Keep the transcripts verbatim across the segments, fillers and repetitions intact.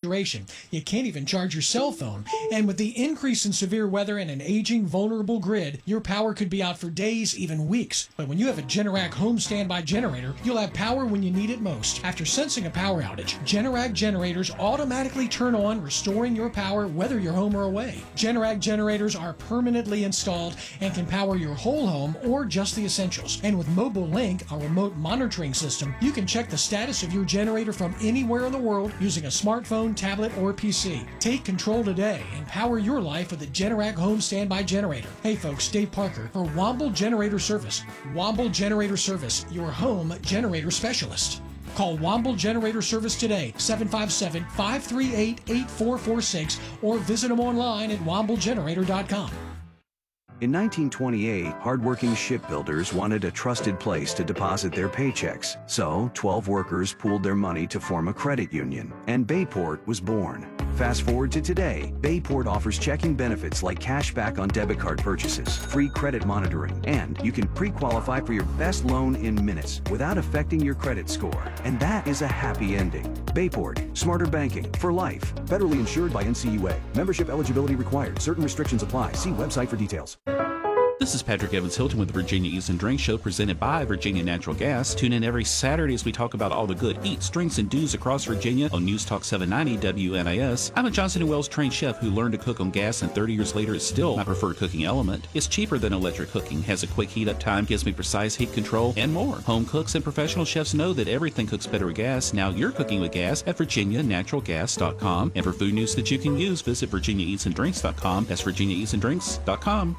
refrigeration. You can't even charge your cell phone. And with the increase in severe weather and an aging, vulnerable grid, your power could be out for days, even weeks. But when you have a Generac home standby generator, you'll have power when you need it most. After sensing a power outage, Generac generators automatically turn on, restoring your power whether you're home or away. Generac generators are permanently installed and can power your whole home or just the essentials. And with Mobile Link, a remote monitoring system, you can check the status of your generator from anywhere in the world using a smartphone, tablet, or P C. Take control today and power your life with a Generac home standby generator. Hey folks, Dave Parker for Womble Generator Service. Womble Generator Service, your home generator specialist. Call Womble Generator Service today, seven five seven, five three eight, eight four four six, or visit them online at womble generator dot com. In nineteen twenty-eight, hardworking shipbuilders wanted a trusted place to deposit their paychecks. So, twelve workers pooled their money to form a credit union, and Bayport was born. Fast forward to today, Bayport offers checking benefits like cash back on debit card purchases, free credit monitoring, and you can pre-qualify for your best loan in minutes without affecting your credit score. And that is a happy ending. Bayport, smarter banking for life. Federally insured by N C U A. Membership eligibility required. Certain restrictions apply. See website for details. This is Patrick Evans Hilton with the Virginia Eats and Drinks Show presented by Virginia Natural Gas. Tune in every Saturday as we talk about all the good eats, drinks, and do's across Virginia on News Talk seven ninety W N I S. I'm a Johnson and Wales trained chef who learned to cook on gas, and thirty years later it's still my preferred cooking element. It's cheaper than electric cooking, has a quick heat up time, gives me precise heat control, and more. Home cooks and professional chefs know that everything cooks better with gas. Now you're cooking with gas at virginia natural gas dot com. And for food news that you can use, visit virginia eats and drinks dot com. That's virginia eats and drinks dot com.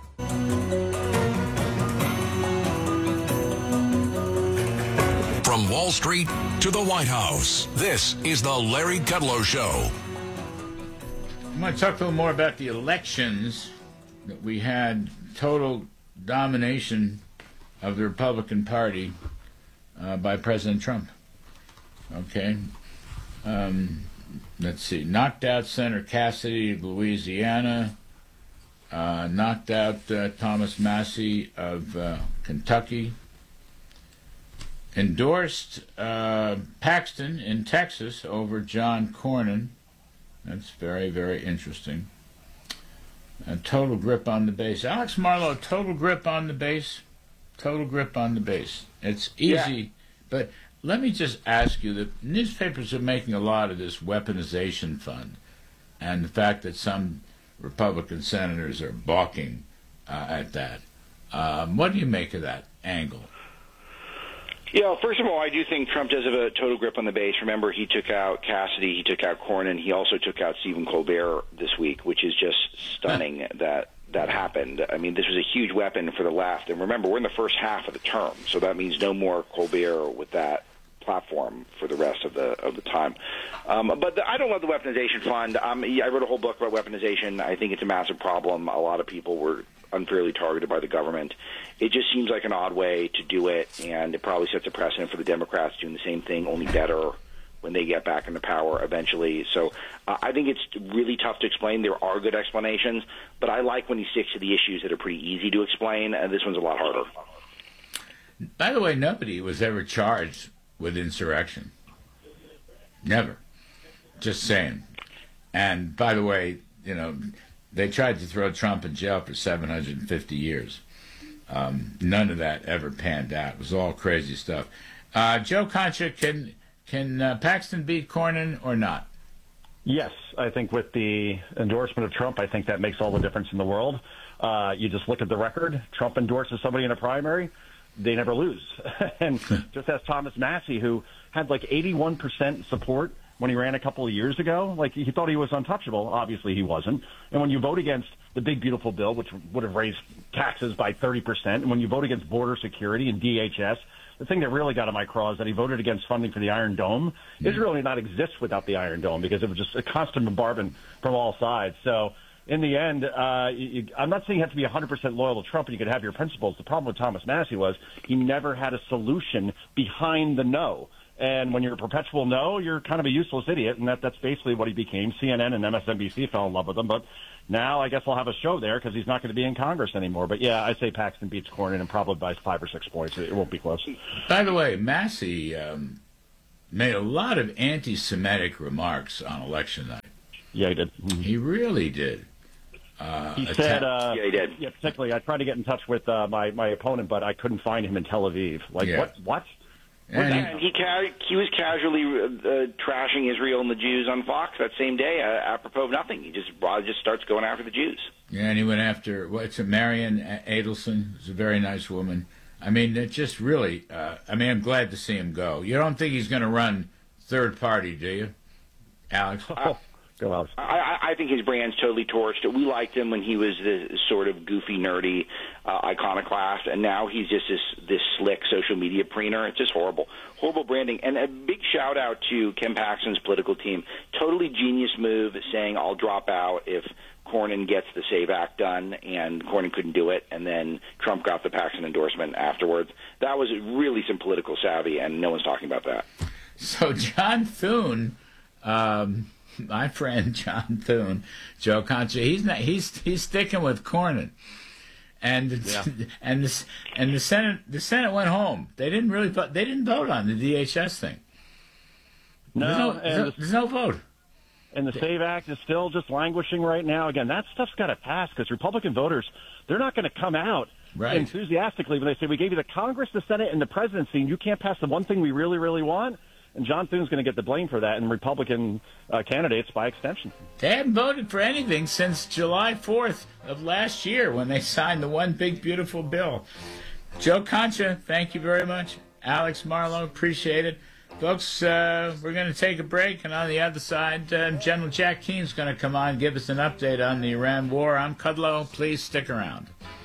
From Wall Street to the White House, this is the Larry Kudlow Show. I'm going to talk a little more about the elections. That we had total domination of the Republican Party uh, by President Trump. Okay. Um, let's see. Knocked out Senator Cassidy of Louisiana. Uh, knocked out uh, Thomas Massie of uh, Kentucky. Endorsed uh, Paxton in Texas over John Cornyn. That's very, very interesting. A total grip on the base. Alex Marlow, total grip on the base. Total grip on the base. It's easy, yeah. But let me just ask you, the newspapers are making a lot of this weaponization fund, and the fact that some Republican senators are balking uh, at that. Um, what do you make of that angle? Yeah, well, first of all, I do think Trump does have a total grip on the base. Remember, he took out Cassidy, he took out Cornyn, he also took out Stephen Colbert this week, which is just stunning that that happened. I mean, this was a huge weapon for the left. And remember, we're in the first half of the term, so that means no more Colbert with that platform for the rest of the of the time. Um, but the, I don't love the weaponization fund. Um, I wrote a whole book about weaponization. I think it's a massive problem. A lot of people were unfairly targeted by the government. It just seems like an odd way to do it, and it probably sets a precedent for the Democrats doing the same thing, only better when they get back into power eventually. So uh, I think it's really tough to explain. There are good explanations, but I like when he sticks to the issues that are pretty easy to explain, and this one's a lot harder. By the way, nobody was ever charged with insurrection. Never. Just saying. And by the way, you know, they tried to throw Trump in jail for seven hundred fifty years. Um, none of that ever panned out. It was all crazy stuff. Uh, Joe Concha, can can uh, Paxton beat Cornyn or not? Yes, I think with the endorsement of Trump, I think that makes all the difference in the world. Uh, you just look at the record. Trump endorses somebody in a primary, they never lose. And just as Thomas Massie, who had like eighty-one percent support when he ran a couple of years ago, like he thought he was untouchable. Obviously he wasn't. And when you vote against the big beautiful bill, which would have raised taxes by thirty percent, and when you vote against border security and D H S, the thing that really got on my craw is that he voted against funding for the Iron Dome. Mm. Israel did not exist without the Iron Dome because it was just a constant bombardment from all sides. So in the end, uh, you, I'm not saying you have to be one hundred percent loyal to Trump and you could have your principles. The problem with Thomas Massie was he never had a solution behind the no. And when you're a perpetual no, you're kind of a useless idiot, and that, that's basically what he became. C N N and M S N B C fell in love with him, but now I guess I'll have a show there because he's not going to be in Congress anymore. But, yeah, I say Paxton beats Cornyn and probably by five or six points. It won't be close. By the way, Massie um, made a lot of anti-Semitic remarks on election night. Yeah, he did. He really did. Uh, he atta- said, uh, Yeah, he did. Yeah, particularly, I tried to get in touch with uh, my my opponent, but I couldn't find him in Tel Aviv. Like, Yeah. what? What? And he- And he ca- he was casually uh, trashing Israel and the Jews on Fox that same day, uh, apropos of nothing. He just Rod just starts going after the Jews. Yeah, and he went after what's it, Marion Adelson, who's a very nice woman. I mean, it just really. Uh, I mean, I'm glad to see him go. You don't think he's going to run third party, do you, Alex? Oh, go Alex. I, I I think his brand's totally torched. We liked him when he was the sort of goofy, nerdy uh, iconoclast, and now he's just this this slick social media preener. It's just horrible, horrible branding. And a big shout out to Ken Paxton's political team. Totally genius move, saying I'll drop out if Cornyn gets the SAVE Act done, and Cornyn couldn't do it, and then Trump got the Paxton endorsement afterwards. That was really some political savvy, and no one's talking about that. So John Thune, um, my friend John Thune, Joe Concha, he's not, he's he's sticking with Cornyn, and Yeah. and the and the Senate the Senate went home. They didn't really vote. They didn't vote on the D H S thing. No, There's no, and there's no, the- there's no vote. And the SAVE Act is still just languishing right now. Again, that stuff's got to pass because Republican voters, they're not going to come out Right. enthusiastically when they say, we gave you the Congress, the Senate, and the presidency, and you can't pass the one thing we really, really want. And John Thune's going to get the blame for that, and Republican uh, candidates by extension. They haven't voted for anything since July fourth of last year when they signed the one big, beautiful bill. Joe Concha, thank you very much. Alex Marlowe, appreciate it. Folks, uh, we're going to take a break, and on the other side, uh, General Jack Keene's going to come on and give us an update on the Iran war. I'm Kudlow. Please stick around.